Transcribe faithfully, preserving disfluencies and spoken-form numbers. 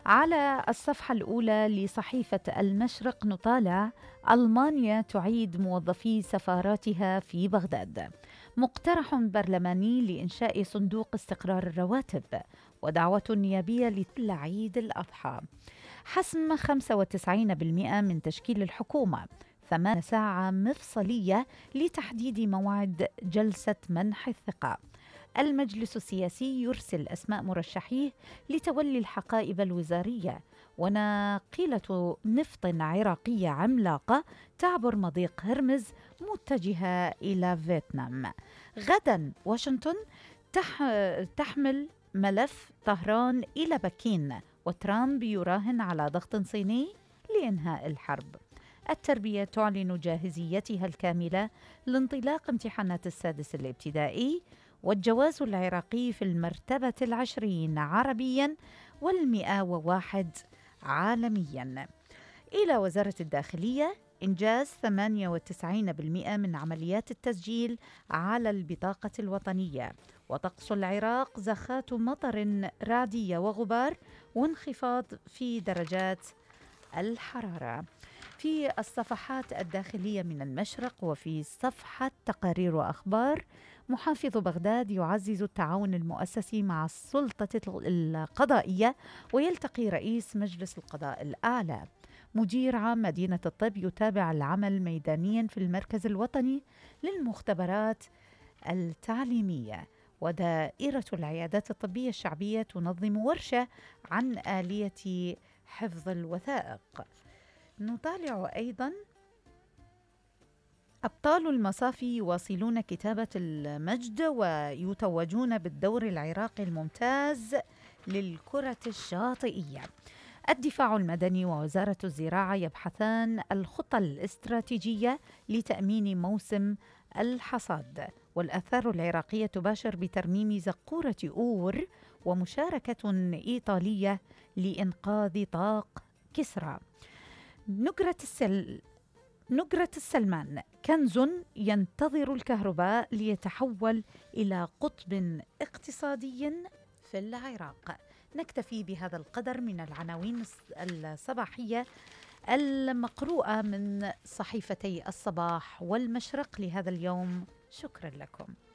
على الصفحة الأولى لصحيفة المشرق نطالع: ألمانيا تعيد موظفي سفاراتها في بغداد، مقترح برلماني لإنشاء صندوق استقرار الرواتب، ودعوة نيابية لعيد الأضحى، حسم خمسة وتسعين بالمئة من تشكيل الحكومة، ثمان ساعة مفصلية لتحديد موعد جلسة منح الثقة، المجلس السياسي يرسل أسماء مرشحيه لتولي الحقائب الوزارية، وناقلة نفط عراقية عملاقة تعبر مضيق هرمز متجهة إلى فيتنام. غدا واشنطن تح... تحمل ملف طهران إلى بكين، وترامب يراهن على ضغط صيني لإنهاء الحرب. التربية تعلن جاهزيتها الكاملة لانطلاق امتحانات السادس الابتدائي، والجواز العراقي في المرتبة العشرين عربياً والمئة وواحد عالمياً. إلى وزارة الداخلية: إنجاز ثمانية وتسعين بالمئة من عمليات التسجيل على البطاقة الوطنية، وطقس العراق زخات مطر رعدية وغبار، وانخفاض في درجات الحرارة. في الصفحات الداخلية من المشرق وفي صفحة تقارير وأخبار: محافظ بغداد يعزز التعاون المؤسسي مع السلطة القضائية، ويلتقي رئيس مجلس القضاء الأعلى. مدير عام مدينة الطب يتابع العمل ميدانيا في المركز الوطني للمختبرات التعليمية. ودائرة العيادات الطبية الشعبية تنظم ورشة عن آلية حفظ الوثائق. نطالع أيضاً: أبطال المصافي يواصلون كتابة المجد ويتوجون بالدور العراقي الممتاز للكرة الشاطئية. الدفاع المدني ووزارة الزراعة يبحثان الخطة الاستراتيجية لتأمين موسم الحصاد. والآثار العراقية تباشر بترميم زقورة أور، ومشاركة إيطالية لإنقاذ طاق كسرى. نقرة السل نقرة السلمان: كنز ينتظر الكهرباء ليتحول إلى قطب اقتصادي في العراق. نكتفي بهذا القدر من العناوين الصباحية المقروءة من صحيفتي الصباح والمشرق لهذا اليوم. شكرا لكم.